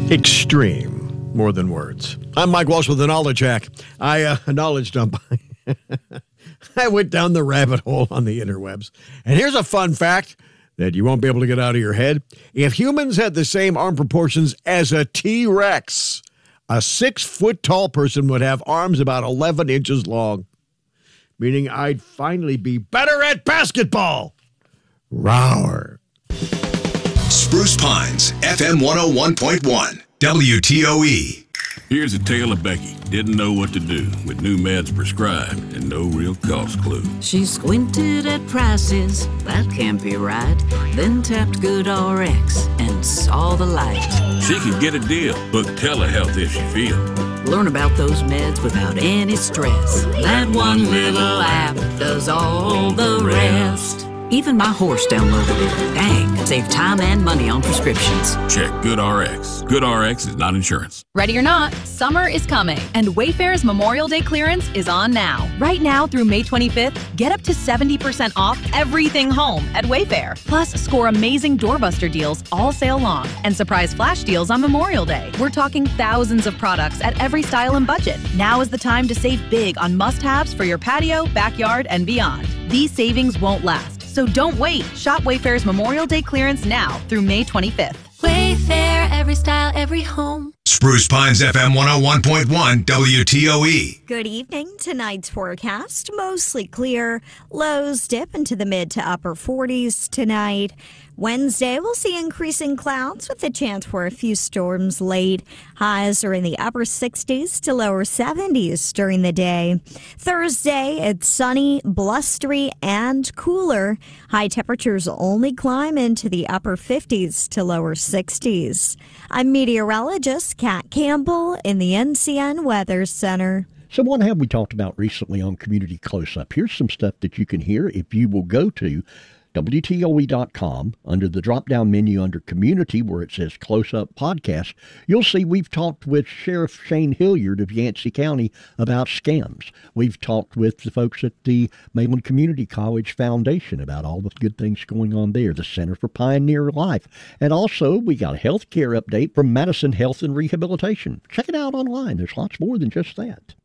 Extreme, more than words. I'm Mike Walsh with the Knowledge Hack. Knowledge dump. I went down the rabbit hole on the interwebs. And here's a fun fact that you won't be able to get out of your head. If humans had the same arm proportions as a T-Rex, a 6-foot-tall person would have arms about 11 inches long, meaning I'd finally be better at basketball. Roar. Spruce Pines, FM 101.1, WTOE. Here's a tale of Becky. Didn't know what to do with new meds prescribed and no real cost clue. She squinted at prices, that can't be right. Then tapped GoodRx and saw the light. She could get a deal. Book telehealth if she feels. Learn about those meds without any stress. That one little app does all the rest. Even my horse downloaded it. Dang, save time and money on prescriptions. Check GoodRx. GoodRx is not insurance. Ready or not, summer is coming, and Wayfair's Memorial Day clearance is on now. Right now through May 25th, get up to 70% off everything home at Wayfair. Plus, score amazing doorbuster deals all sale long and surprise flash deals on Memorial Day. We're talking thousands of products at every style and budget. Now is the time to save big on must-haves for your patio, backyard, and beyond. These savings won't last. So don't wait. Shop Wayfair's Memorial Day clearance now through May 25th. Wayfair, every style, every home. Spruce Pines, FM 101.1, WTOE. Good evening. Tonight's forecast, mostly clear. Lows dip into the mid to upper 40s tonight. Wednesday, we'll see increasing clouds with a chance for a few storms late. Highs are in the upper 60s to lower 70s during the day. Thursday, it's sunny, blustery, and cooler. High temperatures only climb into the upper 50s to lower 60s. I'm meteorologist Kat Campbell in the NCN Weather Center. So what have we talked about recently on Community Close-Up? Here's some stuff that you can hear if you will go to WTOE.com. Under the drop-down menu under Community, where it says Close-Up Podcast, you'll see we've talked with Sheriff Shane Hilliard of Yancey County about scams. We've talked with the folks at the Mayland Community College Foundation about all the good things going on there, the Center for Pioneer Life. And also, we got a health care update from Madison Health and Rehabilitation. Check it out online. There's lots more than just that.